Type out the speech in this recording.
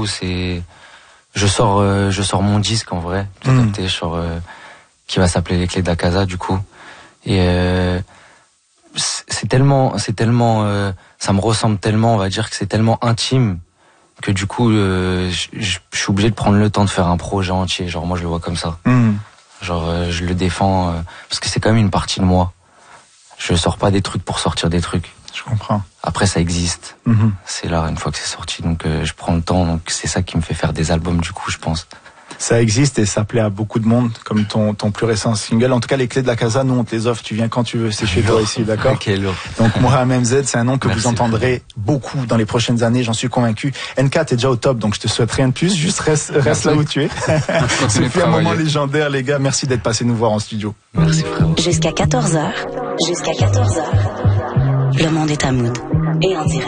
coup, je sors mon disque en vrai, qui va s'appeler Les Clés de la Casa du coup. Et c'est tellement, ça me ressemble tellement, on va dire que c'est tellement intime que du coup, je suis obligé de prendre le temps de faire un projet entier. Genre moi, je le vois comme ça. Genre je le défends parce que c'est quand même une partie de moi. Je sors pas des trucs pour sortir des trucs. Je comprends. Après, ça existe. C'est là, une fois que c'est sorti, donc je prends le temps. Donc c'est ça qui me fait faire des albums, du coup, je pense. Ça existe et ça plaît à beaucoup de monde, comme ton plus récent single. En tout cas, Les Clés de la Casa, nous, on te les offre. Tu viens quand tu veux, c'est chez toi ici, d'accord? Ok, lourd. Donc, Mohamed MZ, c'est un nom que Merci. vous entendrez beaucoup dans les prochaines années, j'en suis convaincu. NK, t'es déjà au top, donc je te souhaite rien de plus. Juste reste là où tu es. C'est un moment légendaire, les gars. Merci d'être passé nous voir en studio. Merci, frérot. Jusqu'à 14h. Le monde est à Mood. Et en direct.